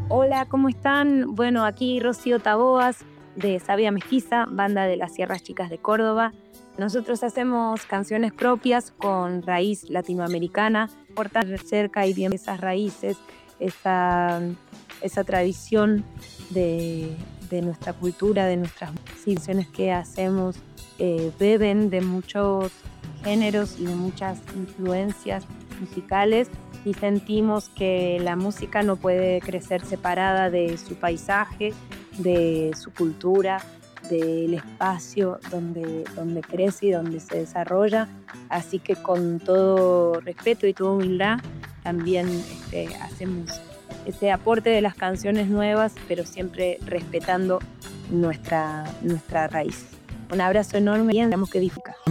Hola, ¿cómo están? Bueno, aquí Rocío Taboas de Sabia Mestiza, banda de las Sierras Chicas de Córdoba. Nosotros hacemos canciones propias con raíz latinoamericana, portar cerca y bien esas raíces, esa, esa tradición de, de nuestra cultura, de nuestras canciones que hacemos, beben de muchos géneros y de muchas influencias musicales y sentimos que la música no puede crecer separada de su paisaje, de su cultura, del espacio donde crece y donde se desarrolla. Así que con todo respeto y toda humildad también hacemos ese aporte de las canciones nuevas, pero siempre respetando nuestra raíz. Un abrazo enorme y esperamos que disfruten.